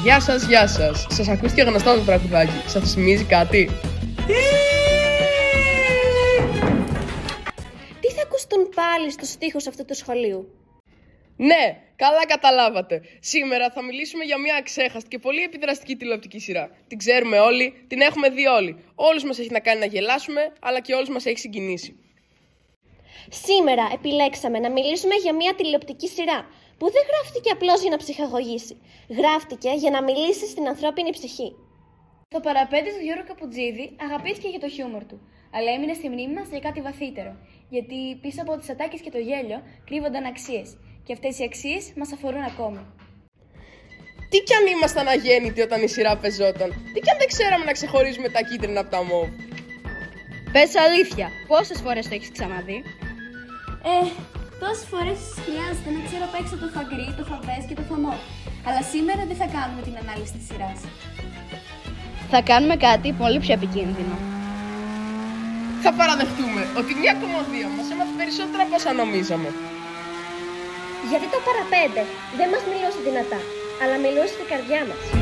Γεια σας, γεια σας. Σας ακούστηκε γνωστό το τραγουδάκι. Σας θυμίζει κάτι? Τι θα ακουστούν πάλι στους στίχους αυτού του σχολείου? Ναι, καλά καταλάβατε. Σήμερα θα μιλήσουμε για μια αξέχαστη και πολύ επιδραστική τηλεοπτική σειρά. Την ξέρουμε όλοι, την έχουμε δει όλοι. Όλους μας έχει να κάνει να γελάσουμε, αλλά και όλους μας έχει συγκινήσει. Σήμερα επιλέξαμε να μιλήσουμε για μια τηλεοπτική σειρά που δεν γράφτηκε απλώς για να ψυχαγωγήσει. Γράφτηκε για να μιλήσει στην ανθρώπινη ψυχή. Το παραπέντε του Γιώργου Καπουτζίδη αγαπήθηκε για το χιούμορ του, αλλά έμεινε στη μνήμη μας για κάτι βαθύτερο. Γιατί πίσω από τις ατάκες και το γέλιο κρύβονταν αξίες. Και αυτές οι αξίες μας αφορούν ακόμη. Τι κι αν ήμασταν αγέννητοι όταν η σειρά πεζόταν, τι κι αν δεν ξέραμε να ξεχωρίζουμε τα κίτρινα από τα μόβ. Πες αλήθεια, πόσες φορές το έχεις ξαναδεί? Τόσες φορές χρειάζεται να ξέρω απ' έξω το φαγκρί, το φαβές και το φαμό. Αλλά σήμερα δεν θα κάνουμε την ανάλυση της σειράς. Θα κάνουμε κάτι πολύ πιο επικίνδυνο. Θα παραδεχτούμε ότι μια κομμωδία μας έμαθε περισσότερα από όσα νομίζαμε. Γιατί το παραπέντε δεν μας μιλούσε δυνατά, αλλά μιλούσε στην καρδιά μας.